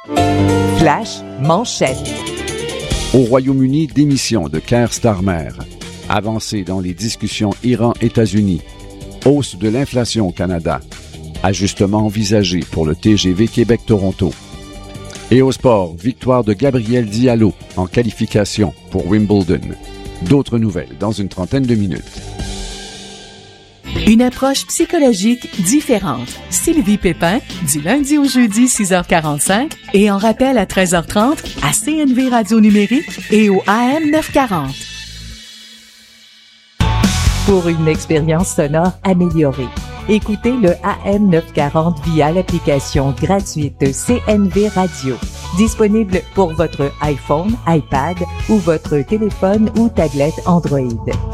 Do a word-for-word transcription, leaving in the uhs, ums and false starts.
Flash manchette. Au Royaume-Uni, démission de Keir Starmer. Avancée dans les discussions Iran-États-Unis. Hausse de l'inflation au Canada. Ajustement envisagé pour le T G V Québec-Toronto. Et au sport, victoire de Gabriel Diallo en qualification pour Wimbledon. D'autres nouvelles dans une trentaine de minutes. Une approche psychologique différente. Sylvie Pépin, du lundi au jeudi, six heures quarante-cinq, et en rappel à treize heures trente, à C N V Radio Numérique et au A M neuf cent quarante. Pour une expérience sonore améliorée, écoutez le A M neuf cent quarante via l'application gratuite C N V Radio. Disponible pour votre iPhone, iPad ou votre téléphone ou tablette Android.